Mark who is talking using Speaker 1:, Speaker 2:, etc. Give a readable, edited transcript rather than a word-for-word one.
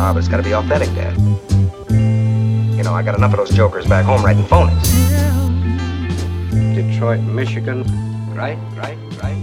Speaker 1: but it's gotta be authentic, Dad. You know, I got enough of those jokers back home writing phonies.
Speaker 2: Detroit, Michigan.
Speaker 1: Right.